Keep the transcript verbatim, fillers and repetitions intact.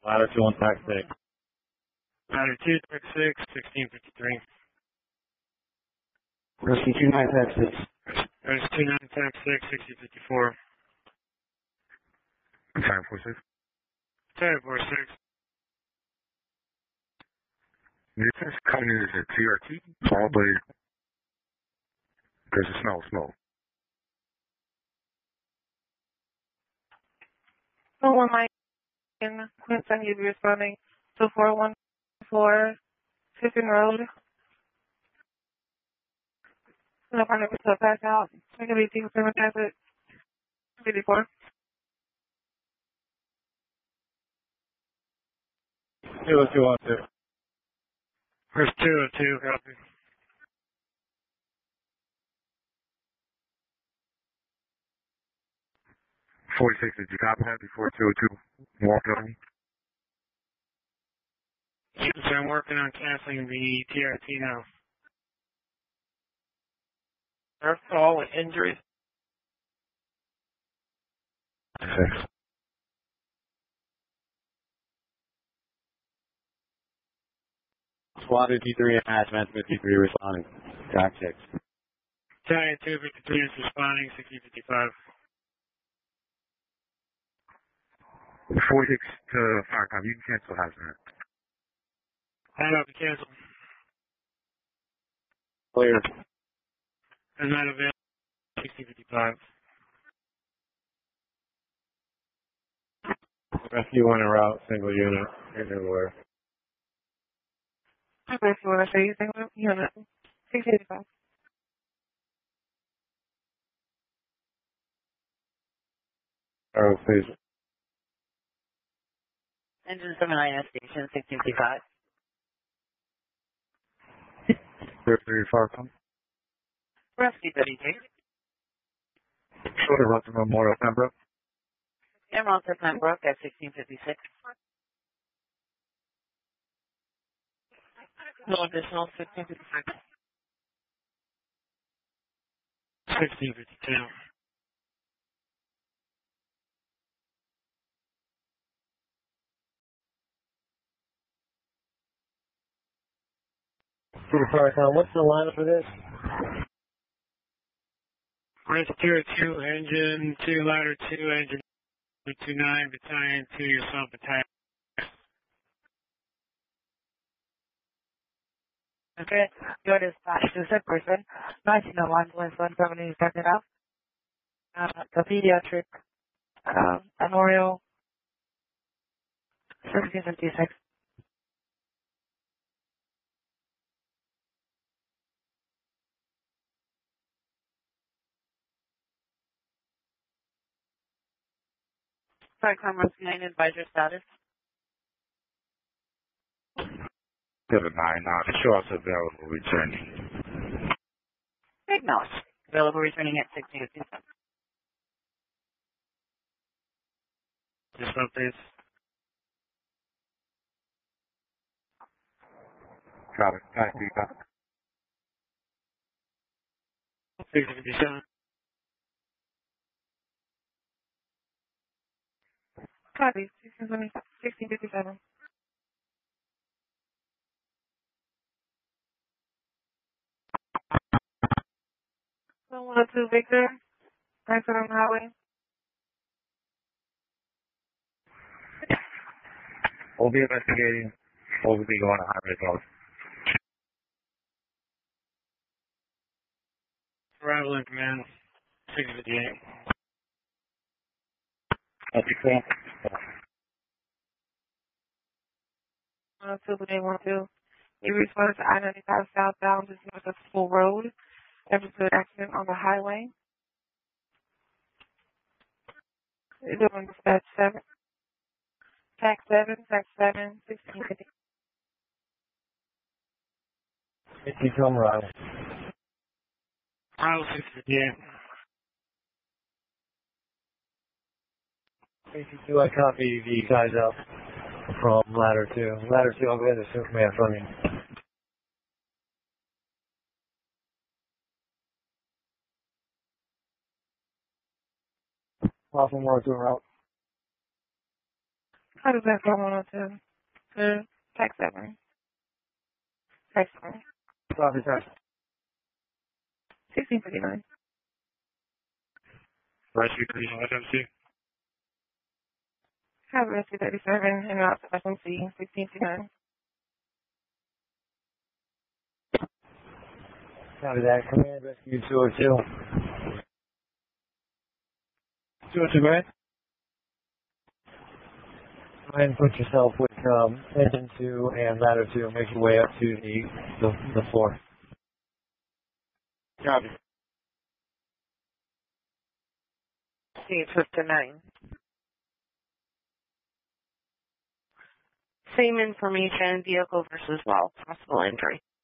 Ladder two on tax six. Ladder two, tax six, sixteen fifty-three. Rescue two nine tax six. There's two nine, tax six, sixteen fifty-four. Time four six. Time four six. This is coming in as a T R T, probably because it smells smoke. Oh, one Mike in Clinton, you'll be responding to four one four Tiffin Road. No problem, to pass out. It's going to be T seven Transit fifty-four. two oh two one two. First two oh two, copy. forty-six, did you copy that before two oh two walked over? Yes, I'm working on canceling the T R T now. Are all injuries? Six. Squad T three and Hatchman fifty-three responding. Tax six. Giant two fifty-three is responding, sixteen fifty-five. forty-six to fire cop, you can cancel hazmat. Head up and cancel. Clear. And not available, sixteen fifty-five. Rescue one en route, single unit. Anywhere. Okay, if you want to say anything, unit six eighty-five. Arrow, please. Engine seven nine S station, sixteen fifty-five. zero three fire cop. Rescue thirty-three. Shorter route to Memorial Pembroke. Emerald to Pembroke at sixteen fifty-six. No additional, sixteen fifty-six. sixteen fifty-two. Fire Tom, what's the line for this? Rescue two, engine two, ladder two, engine two nine, battalion two, yourself, battalion. Okay, your dispatch to said person, nineteen oh one, one seventy, second out. Uh, the pediatric, uh, memorial, sixteen fifty-six. Sorry, Commerce nine advisor status. seven nine, now show us available returning. Acknowledge. Available returning at sixteen fifty-seven. Just updates. Got it. Got it. Got it. sixteen fifty-seven. Copy, sixteen fifty-seven. one oh two Victor, exit on the highway. We'll be investigating. We'll be going to highway calls. Arrival in command, six fifty-eight. That's cool. one oh two, they want to. You responded to I ninety-five southbound, just north of Full Road. After an accident on the highway. You're doing dispatch seven. Tax seven, tax seven, sixteen fifty. fifty-two on arrival. Arrival six fifty-eight. fifty-two, I copy the guys out from ladder two. Ladder two, I'll go ahead and assume command from you. Alpha one oh two en route. How does that go on to the tax seven? Tax seven. Copy, sir. sixteen fifty-nine. Rescue Regional F M C. Have rescue thirty-seven and out to F M C sixteen fifty-nine. Copy that. Command rescue two oh two. two oh two, go ahead. Go ahead and put yourself with um, engine two and ladder two. Make your way up to the the, the floor. Copy. C fifty-nine. Same information, vehicle versus wall, possible injury.